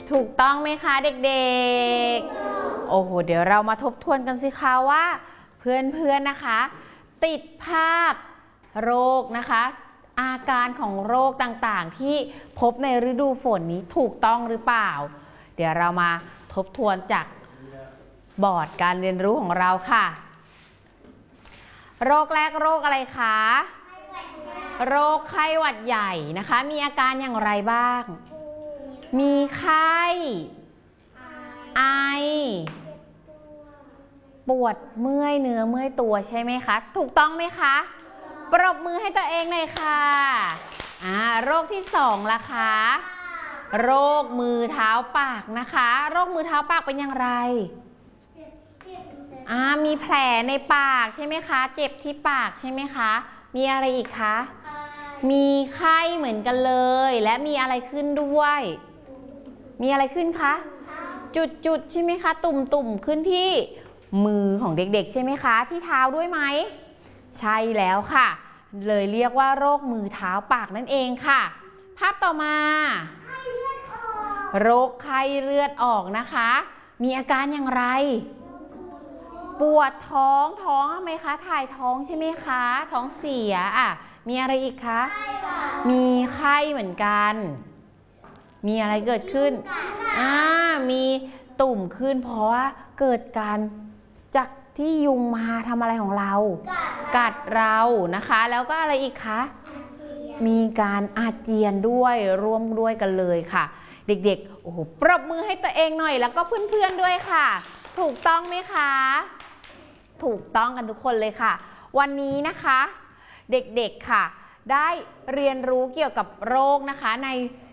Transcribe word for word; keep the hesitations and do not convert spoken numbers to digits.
ถูกต้องไหมคะเด็กๆโอ้โหเดี๋ยวเรามาทบทวนกันสิคะว่าเพื่อนๆนะคะ ติดภาพโรคนะคะอาการของโรคต่างๆที่พบในฤดูฝนนี้ถูกต้องหรือเปล่าเดี๋ยวเรามาทบทวนจากบอร์ดการเรียนรู้ของเราค่ะโรคแรกโรคอะไรคะโรคไข้หวัดใหญ่นะคะมีอาการอย่างไรบ้างมีไข้ไอปวดเมื่อยเนื้อเมื่อยตัวใช่ไหมคะถูกต้องไหมคะปรบมือให้ตัวเองหน่อยค่ะอ่าโรคที่สองล่ะคะโรคมือเท้าปากนะคะโรคมือเท้าปากเป็นอย่างไรอ่ามีแผลในปากใช่ไหมคะเจ็บที่ปากใช่ไหมคะมีอะไรอีกคะมีไข้เหมือนกันเลยและมีอะไรขึ้นด้วยมีอะไรขึ้นคะจุดๆใช่ไหมคะตุ่มๆขึ้นที่มือของเด็กๆใช่ไหมคะที่เท้าด้วยไหมใช่แล้วค่ะเลยเรียกว่าโรคมือเท้าปากนั่นเองค่ะภาพต่อมาโรคไข้เลือดออกนะคะมีอาการอย่างไรปวดท้องท้องไหมคะถ่ายท้องใช่ไหมคะท้องเสียอ่ะมีอะไรอีกคะมีไข้เหมือนกันมีอะไรเกิดขึ้นอ่ามีตุ่มขึ้นเพราะว่าเกิดการจากที่ยุงมาทำอะไรของเรากัดเรานะคะแล้วก็อะไรอีกคะมีการอาเจียนด้วยร่วมด้วยกันเลยค่ะเด็กๆโอ้โหปรบมือให้ตัวเองหน่อยแล้วก็เพื่อนๆด้วยค่ะถูกต้องไหมคะถูกต้องกันทุกคนเลยค่ะวันนี้นะคะเด็กๆค่ะได้เรียนรู้เกี่ยวกับโรคนะคะใน